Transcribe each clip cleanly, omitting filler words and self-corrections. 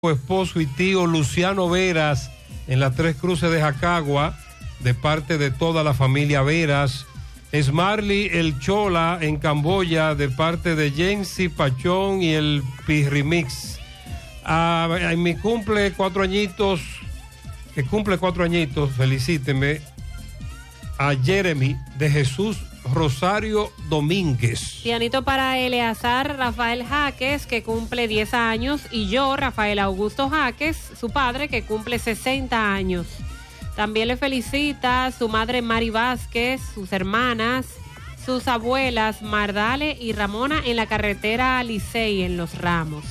esposo y tío Luciano Veras en las Tres Cruces de Jacagua, de parte de toda la familia Veras. Smarly el Chola en Camboya, de parte de Jensi Pachón y el Pirrimix. En mi cumple 4 añitos, que cumple 4 añitos, felicíteme a Jeremy de Jesús Rosario Domínguez. Pianito para Eleazar Rafael Jaques, que cumple 10 años, y yo, Rafael Augusto Jaques, su padre, que cumple 60 años. También le felicita su madre Mari Vázquez, sus hermanas, sus abuelas Mardale y Ramona en la carretera Licey en Los Ramos.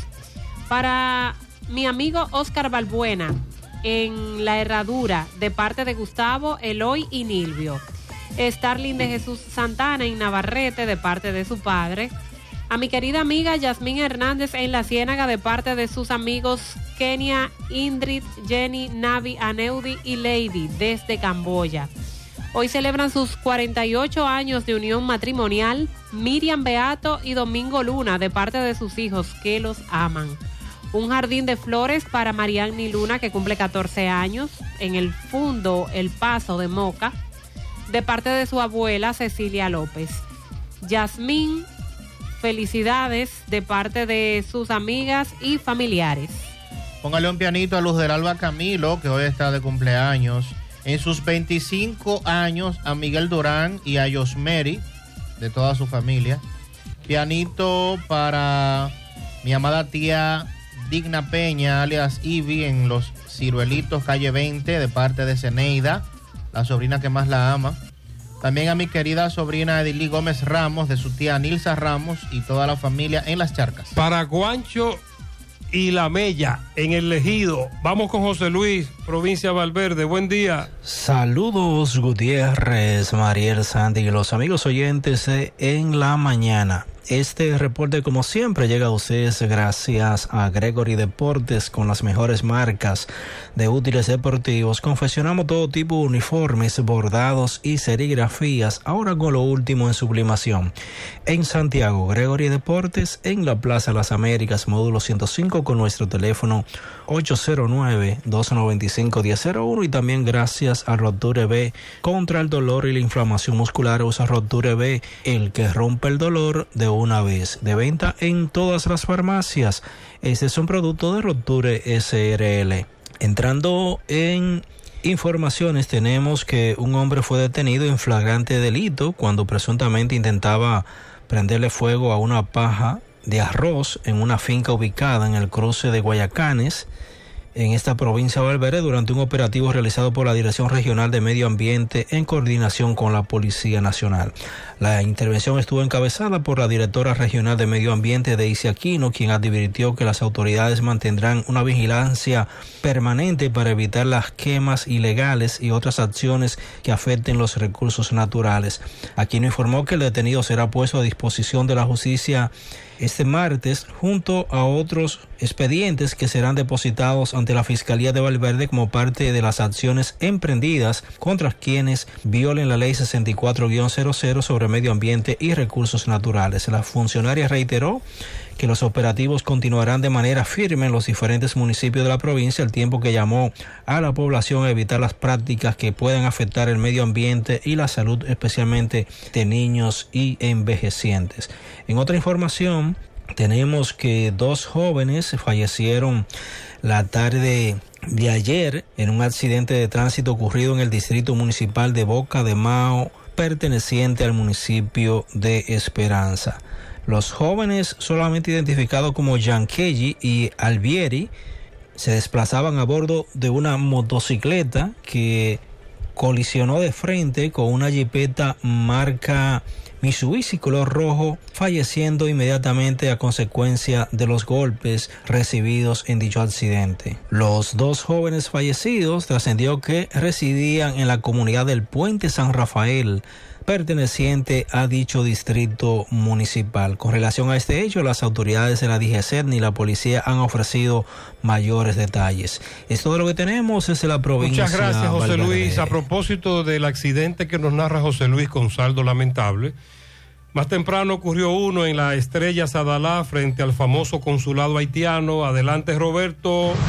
Para mi amigo Oscar Balbuena en La Herradura, de parte de Gustavo, Eloy y Nilvio. Starling de Jesús Santana en Navarrete, de parte de su padre. A mi querida amiga Yasmín Hernández en La Ciénaga, de parte de sus amigos Kenia, Indrid, Jenny, Navi, Aneudi y Lady desde Camboya. Hoy celebran sus 48 años de unión matrimonial Miriam Beato y Domingo Luna, de parte de sus hijos que los aman. Un jardín de flores para Marianny Luna, que cumple 14 años, en el Fundo El Paso de Moca, de parte de su abuela Cecilia López. Yasmín, felicidades de parte de sus amigas y familiares. Póngale un pianito a Luz del Alba Camilo, que hoy está de cumpleaños. En sus 25 años, a Miguel Durán y a Yosmeri, de toda su familia. Pianito para mi amada tía Digna Peña, alias Ivy, en Los Ciruelitos, calle 20, de parte de Zeneida, la sobrina que más la ama. También a mi querida sobrina Edilí Gómez Ramos, de su tía Nilsa Ramos y toda la familia en Las Charcas. Para Guancho y La Mella, en El Ejido. Vamos con José Luis, provincia Valverde. Buen día. Saludos, Gutiérrez, Mariel, Sandy y los amigos oyentes En la Mañana. Este reporte, como siempre, llega a ustedes gracias a Gregory Deportes, con las mejores marcas de útiles deportivos. Confeccionamos todo tipo de uniformes, bordados y serigrafías, ahora con lo último en sublimación. En Santiago, Gregory Deportes, en la Plaza Las Américas, módulo 105, con nuestro teléfono 809-295-1001, y también gracias a Roture B, contra el dolor y la inflamación muscular. Usa Roture B, el que rompe el dolor de una vez. De venta en todas las farmacias. Este es un producto de Roture SRL. Entrando en informaciones, tenemos que un hombre fue detenido en flagrante delito cuando presuntamente intentaba prenderle fuego a una paja de arroz en una finca ubicada en el cruce de Guayacanes, en esta provincia de Valverde, durante un operativo realizado por la Dirección Regional de Medio Ambiente en coordinación con la Policía Nacional. La intervención estuvo encabezada por la directora regional de Medio Ambiente, Deisy Aquino, quien advirtió que las autoridades mantendrán una vigilancia permanente para evitar las quemas ilegales y otras acciones que afecten los recursos naturales. Aquino informó que el detenido será puesto a disposición de la justicia este martes, junto a otros expedientes que serán depositados ante la Fiscalía de Valverde como parte de las acciones emprendidas contra quienes violen la Ley 64-00 sobre medio ambiente y recursos naturales. La funcionaria reiteró que los operativos continuarán de manera firme en los diferentes municipios de la provincia, al tiempo que llamó a la población a evitar las prácticas que puedan afectar el medio ambiente y la salud, especialmente de niños y envejecientes. En otra información, tenemos que 2 jóvenes fallecieron la tarde de ayer en un accidente de tránsito ocurrido en el distrito municipal de Boca de Mao, perteneciente al municipio de Esperanza. Los jóvenes, solamente identificados como Yankeyi y Albieri, se desplazaban a bordo de una motocicleta que colisionó de frente con una jipeta marca Mitsubishi color rojo, falleciendo inmediatamente a consecuencia de los golpes recibidos en dicho accidente. Los 2 jóvenes fallecidos trascendió que residían en la comunidad del Puente San Rafael, perteneciente a dicho distrito municipal. Con relación a este hecho, las autoridades de la DGCERN y la policía han ofrecido mayores detalles. Es todo lo que tenemos desde la provincia. Muchas gracias, José Valverde. Luis. A propósito del accidente que nos narra José Luis con saldo lamentable, Más temprano ocurrió uno en la Estrella Sadalá frente al famoso consulado haitiano. Adelante, Roberto.